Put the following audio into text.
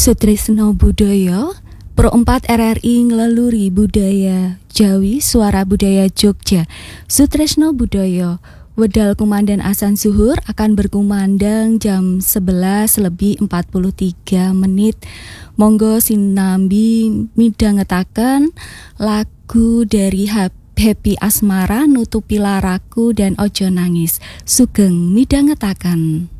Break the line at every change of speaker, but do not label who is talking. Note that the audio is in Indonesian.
Sutrisno Budaya Pro 4 RRI ngeleluri budaya Jawi Suara Budaya Jogja. Sutrisno Budaya wedal Komandan Asan Zuhur akan berkumandang jam 11:43. Monggo sinambi midhangetaken lagu dari Happy Asmara nutupi laraku dan ojo nangis. Sugeng midhangetaken.